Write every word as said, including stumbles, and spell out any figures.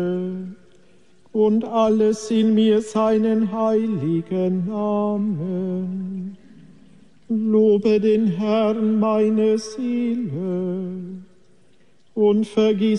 und alles in mir seinen heiligen Namen. Lobe den Herrn, meine Seele, und vergiss